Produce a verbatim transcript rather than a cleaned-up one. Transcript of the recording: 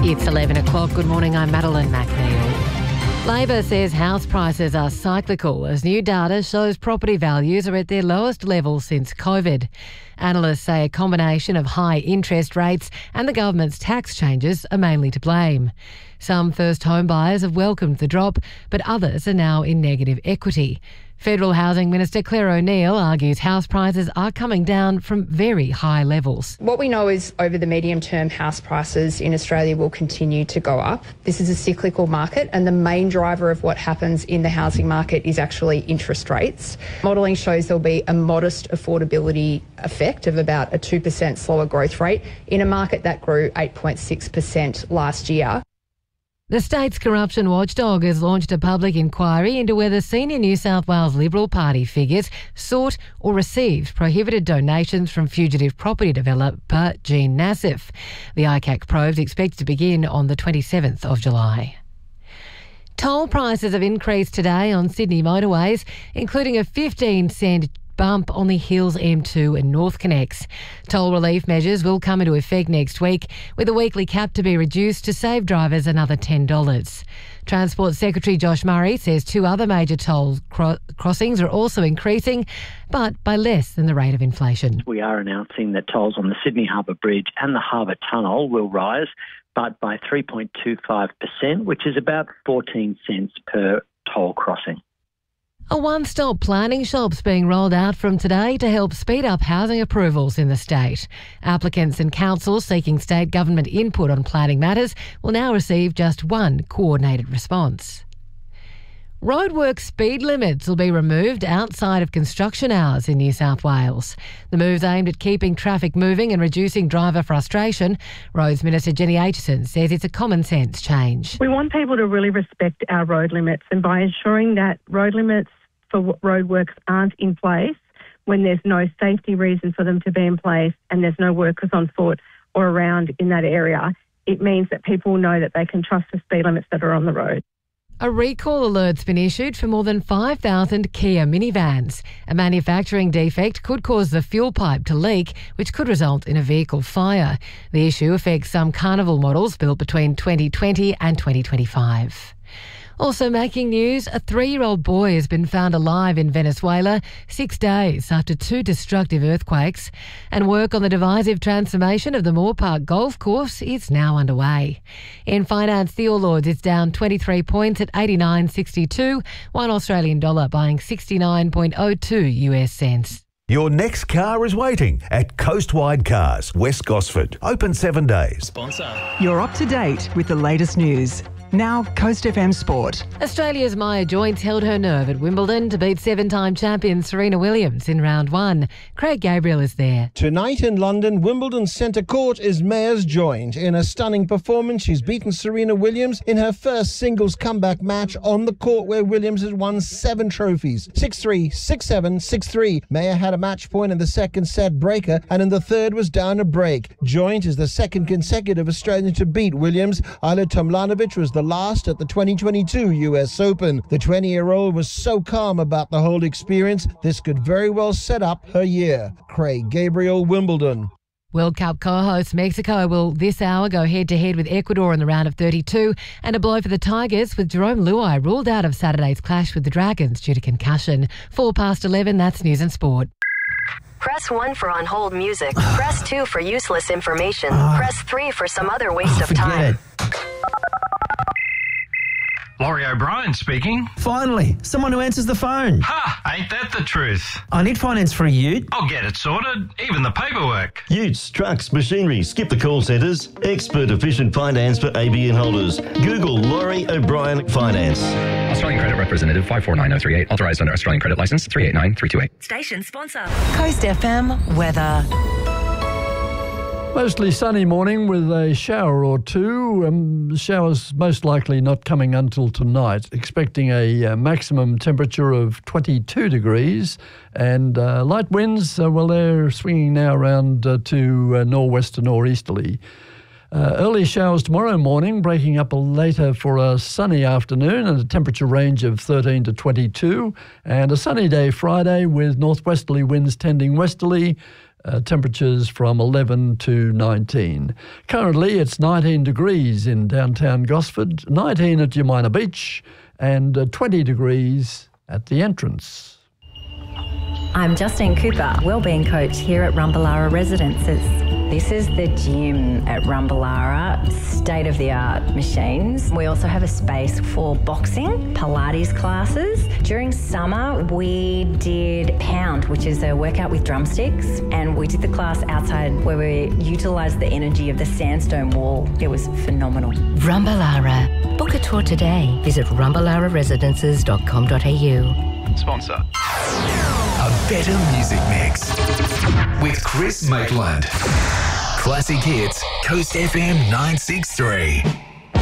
It's eleven o'clock. Good morning, I'm Madeline McNeil. Labor says house prices are cyclical as new data shows property values are at their lowest level since COVID. Analysts say a combination of high interest rates and the government's tax changes are mainly to blame. Some first home buyers have welcomed the drop, but others are now in negative equity. Federal Housing Minister Claire O'Neil argues house prices are coming down from very high levels. What we know is over the medium term, house prices in Australia will continue to go up. This is a cyclical market, and the main driver of what happens in the housing market is actually interest rates. Modelling shows there'll be a modest affordability effect of about a two percent slower growth rate in a market that grew eight point six percent last year. The state's corruption watchdog has launched a public inquiry into whether senior New South Wales Liberal Party figures sought or received prohibited donations from fugitive property developer Gene Nassif. The I C A C probe is expected to begin on the twenty-seventh of July. Toll prices have increased today on Sydney motorways, including a fifteen cent bump on the Hills M two and North Connects. Toll relief measures will come into effect next week, with the weekly cap to be reduced to save drivers another ten dollars. Transport Secretary Josh Murray says two other major toll cro- crossings are also increasing, but by less than the rate of inflation. We are announcing that tolls on the Sydney Harbour Bridge and the Harbour Tunnel will rise, but by three point two five percent, which is about fourteen cents per toll crossing. A one-stop planning shop's being rolled out from today to help speed up housing approvals in the state. Applicants and councils seeking state government input on planning matters will now receive just one coordinated response. Roadwork speed limits will be removed outside of construction hours in New South Wales. The move's aimed at keeping traffic moving and reducing driver frustration. Roads Minister Jenny Aitchison says it's a common sense change. We want people to really respect our road limits, and by ensuring that road limits for roadworks aren't in place when there's no safety reason for them to be in place and there's no workers on foot or around in that area, it means that people know that they can trust the speed limits that are on the road. A recall alert's been issued for more than five thousand Kia minivans. A manufacturing defect could cause the fuel pipe to leak, which could result in a vehicle fire. The issue affects some Carnival models built between twenty twenty and twenty twenty-five. Also making news, a three-year-old boy has been found alive in Venezuela six days after two destructive earthquakes. And work on the divisive transformation of the Moore Park Golf Course is now underway. In finance, the All Ords is down twenty-three points at eighty-nine sixty-two, one Australian dollar buying sixty-nine point oh two U S cents. Your next car is waiting at Coastwide Cars, West Gosford. Open seven days. Sponsor. You're up to date with the latest news. Now, Coast F M Sport. Australia's Maya Joyce held her nerve at Wimbledon to beat seven-time champion Serena Williams in round one. Craig Gabriel is there. Tonight in London, Wimbledon's centre court is Maya's Joyce. In a stunning performance, she's beaten Serena Williams in her first singles comeback match on the court where Williams has won seven trophies. six three, six seven, six three. Maya had a match point in the second set breaker and in the third was down a break. Joyce is the second consecutive Australian to beat Williams. Ayla Tomljanovic was the last at the twenty twenty-two U S Open. The twenty-year-old was so calm about the whole experience, this could very well set up her year. Craig Gabriel, Wimbledon. World Cup co-host Mexico will this hour go head-to-head with Ecuador in the round of thirty-two, and a blow for the Tigers with Jerome Luai ruled out of Saturday's clash with the Dragons due to concussion. Four past eleven, that's News and Sport. Press one for on-hold music. Press two for useless information. Press three for some other waste of time. Laurie O'Brien speaking. Finally, someone who answers the phone. Ha! Ain't that the truth? I need finance for a ute. I'll get it sorted, even the paperwork. Utes, trucks, machinery, skip the call centres. Expert efficient finance for A B N holders. Google Laurie O'Brien Finance. Australian Credit Representative five four nine oh three eight. Authorised under Australian Credit Licence three eight nine three two eight. Station sponsor. Coast F M weather. Mostly sunny morning with a shower or two. Um, showers most likely not coming until tonight. Expecting a uh, maximum temperature of twenty-two degrees and uh, light winds, uh, well, they're swinging now around uh, to uh, nor'west to nor'easterly. Uh, early showers tomorrow morning, breaking up a later for a sunny afternoon and a temperature range of thirteen to twenty-two. And a sunny day Friday with northwesterly winds tending westerly. Uh, temperatures from eleven to nineteen. Currently, it's nineteen degrees in downtown Gosford, nineteen at Umina Beach, and uh, twenty degrees at the entrance. I'm Justine Cooper, wellbeing coach here at Rumballara Residences. This is the gym at Rumballara, state-of-the-art machines. We also have a space for boxing, Pilates classes. During summer, we did Pound, which is a workout with drumsticks, and we did the class outside where we utilised the energy of the sandstone wall. It was phenomenal. Rumballara. Book a tour today. Visit rumballara residences dot com dot a u. Sponsor. A better music mix with Chris Maitland. Classic Hits, Coast F M nine six three.